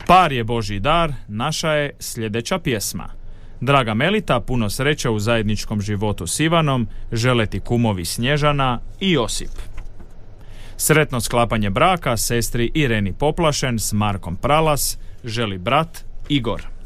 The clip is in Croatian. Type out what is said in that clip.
Par je Božji dar, naša je sljedeća pjesma. Draga Melita, puno sreće u zajedničkom životu s Ivanom, žele ti kumovi Snježana i Josip. Sretno sklapanje braka sestri Ireni Poplašen s Markom Pralas želi brat Igor.